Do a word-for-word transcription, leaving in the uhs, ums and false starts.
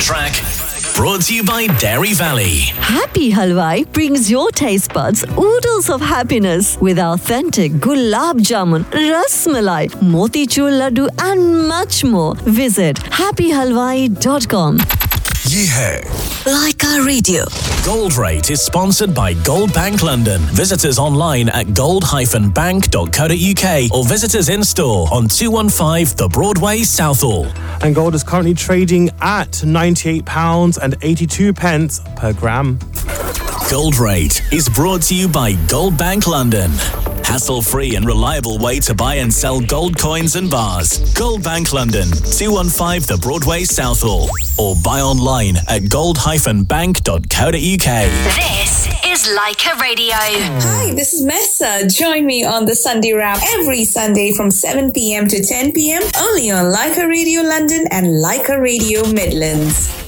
track. Brought to you by Dairy Valley. Happy Halwai brings your taste buds oodles of happiness with authentic gulab jamun, ras malai, motichur laddu and much more. Visit happy halwai dot com. Ye hai. Leica Radio. Gold Rate is sponsored by Gold Bank London. Visit us online at gold dash bank dot co dot uk or visit us in store on two one five The Broadway, Southall. And gold is currently trading at ninety-eight pounds eighty-two pence per gram. Gold Rate is brought to you by Gold Bank London. Hassle-free and reliable way to buy and sell gold coins and bars. Gold Bank London, two one five The Broadway, Southall. Or buy online at gold dash bank dot co dot uk. This is Leica Radio. Hi, this is Messa. Join me on the Sunday Wrap every Sunday from seven p.m. to ten p.m. only on Leica Radio London and Leica Radio Midlands.